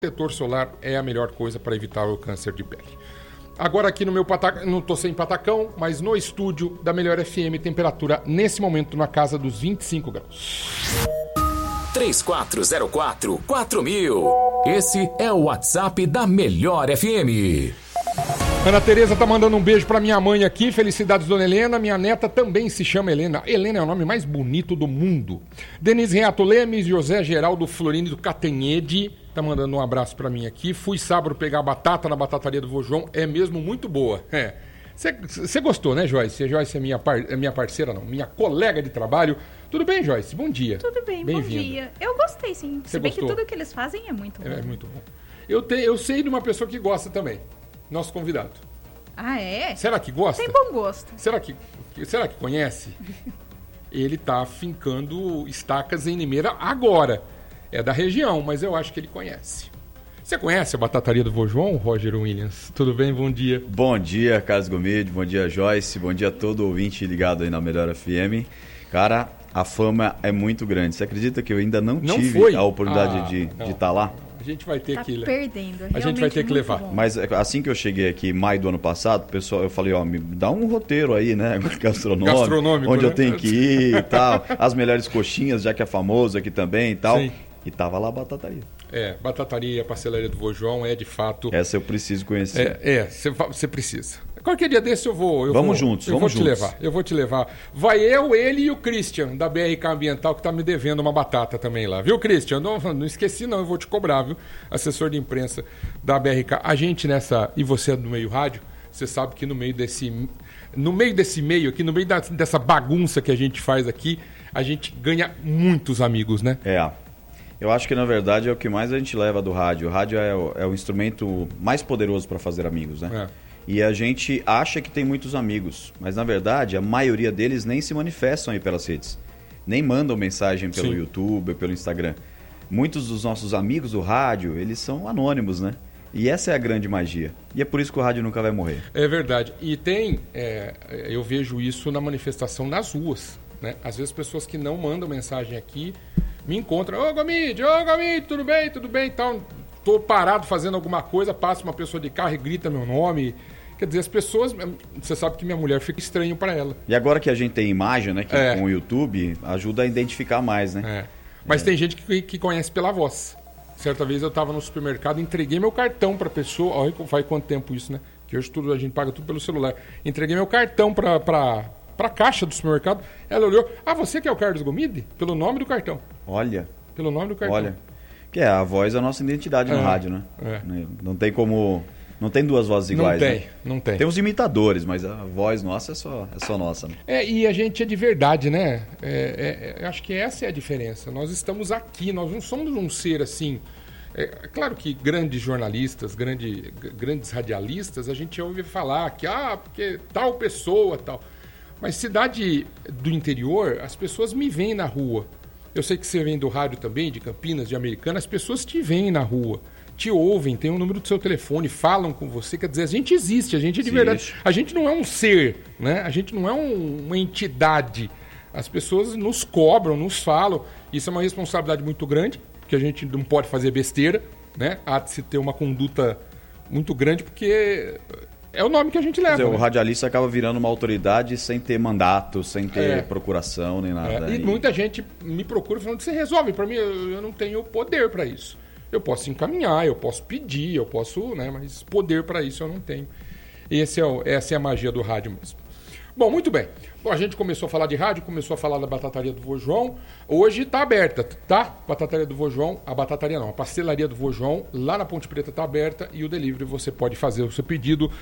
protetor solar é a melhor coisa para evitar o câncer de pele. Agora aqui no meu patacão, não estou sem patacão, mas no estúdio da Melhor FM, temperatura nesse momento na casa dos 25 graus. 3404-4000. Esse é o WhatsApp da Melhor FM. Ana Tereza tá mandando um beijo pra minha mãe aqui. Felicidades, dona Helena. Minha neta também se chama Helena. Helena é o nome mais bonito do mundo. Denise Renato Lemes, José Geraldo Florindo Catanhede tá mandando um abraço pra mim aqui. Fui sábado pegar batata na batataria do vô João. É mesmo muito boa. Você gostou, né, Joyce? A Joyce é minha parceira, não. Minha colega de trabalho. Tudo bem, Joyce? Bom dia. Tudo bem, bom dia. Eu gostei, sim. Se bem que tudo que eles fazem é muito bom. É muito bom. Eu sei de uma pessoa que gosta também. Nosso convidado. Ah, é? Será que gosta? Tem bom gosto. Será que conhece? Ele tá fincando estacas em Limeira agora. É da região, mas eu acho que ele conhece. Você conhece a batataria do vô João, Roger Williams? Tudo bem? Bom dia. Bom dia, Carlos Gomide. Bom dia, Joyce. Bom dia a todo ouvinte ligado aí na Melhor FM. Cara, a fama é muito grande. Você acredita que eu ainda não tive a oportunidade de estar lá? A gente vai ter que perdendo. A gente vai ter que levar. Bom. Mas assim que eu cheguei aqui em maio do ano passado, pessoal, eu falei, me dá um roteiro aí, né? Gastronômico, onde eu tenho que ir e tal. As melhores coxinhas, já que é famoso aqui também e tal. Sim. E tava lá a batataria. Batataria, pastelaria do vô João é de fato... Essa eu preciso conhecer. Você precisa. Qualquer dia desse eu vou te levar. Vai ele e o Christian, da BRK Ambiental, que tá me devendo uma batata também lá. Viu, Christian? Não esqueci não, eu vou te cobrar, viu? Assessor de imprensa da BRK. A gente e você do meio rádio, você sabe que no meio desse meio aqui, no meio dessa bagunça que a gente faz aqui, a gente ganha muitos amigos, né? Eu acho que, na verdade, é o que mais a gente leva do rádio. O rádio é o instrumento mais poderoso para fazer amigos, né? E a gente acha que tem muitos amigos, mas, na verdade, a maioria deles nem se manifestam aí pelas redes. Nem mandam mensagem pelo YouTube, pelo Instagram. Muitos dos nossos amigos do rádio, eles são anônimos, né? E essa é a grande magia. E é por isso que o rádio nunca vai morrer. É verdade. E eu vejo isso na manifestação nas ruas, né? Às vezes, pessoas que não mandam mensagem aqui... me encontra, ô Gomide, tudo bem, então, tô parado fazendo alguma coisa, passa uma pessoa de carro e grita meu nome, quer dizer, as pessoas, você sabe que minha mulher fica estranho para ela. E agora que a gente tem imagem, né, que com o YouTube, ajuda a identificar mais, né? Mas tem gente que conhece pela voz. Certa vez eu tava no supermercado, entreguei meu cartão pra pessoa, olha faz quanto tempo isso, né, que hoje a gente paga tudo pelo celular, entreguei meu cartão pra caixa do supermercado, ela olhou, você que é o Carlos Gomide? Pelo nome do cartão. Olha. Pelo nome do cartão. Olha. Que a voz é a nossa identidade no rádio, né? Não tem como... Não tem duas vozes iguais, Não tem. Tem os imitadores, mas a voz nossa é só nossa. Né? E a gente é de verdade, né? Acho que essa é a diferença. Nós estamos aqui, nós não somos um ser assim... É claro que grandes jornalistas, grandes radialistas, a gente ouve falar que, porque tal pessoa, tal... Mas cidade do interior, as pessoas me veem na rua. Eu sei que você vem do rádio também, de Campinas, de Americana, as pessoas te veem na rua, te ouvem, tem o número do seu telefone, falam com você. Quer dizer, a gente existe, a gente é de verdade. A gente não é um ser, né? A gente não é uma entidade. As pessoas nos cobram, nos falam. Isso é uma responsabilidade muito grande, porque a gente não pode fazer besteira, né? Há de se ter uma conduta muito grande, porque... é o nome que a gente leva. Quer dizer, o radialista acaba virando uma autoridade sem ter mandato, sem ter procuração, nem nada. E muita gente me procura falando, você resolve para mim, eu não tenho poder para isso. Eu posso encaminhar, eu posso pedir, eu posso, né, mas poder para isso eu não tenho. Essa é a magia do rádio mesmo. Bom, muito bem. Bom, a gente começou a falar de rádio, começou a falar da batataria do vô João. Hoje está aberta, tá? Batataria do vô João, a pastelaria do vô João, lá na Ponte Preta está aberta e o delivery você pode fazer o seu pedido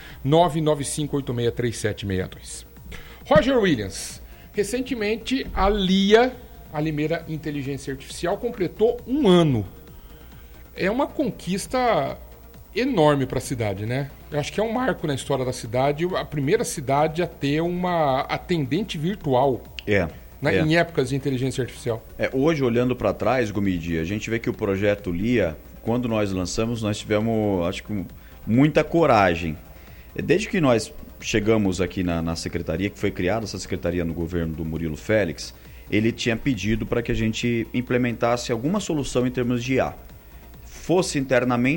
995863762. Roger Williams, recentemente a Limeira Inteligência Artificial, completou 1 ano. É uma conquista enorme para a cidade, né? Eu acho que é um marco na história da cidade, a primeira cidade a ter uma atendente virtual em épocas de inteligência artificial. Hoje, olhando para trás, Gomide, a gente vê que o projeto LIA, quando nós lançamos, nós tivemos, acho que, muita coragem. Desde que nós chegamos aqui na secretaria, que foi criada essa secretaria no governo do Murilo Félix, ele tinha pedido para que a gente implementasse alguma solução em termos de IA. Fosse internamente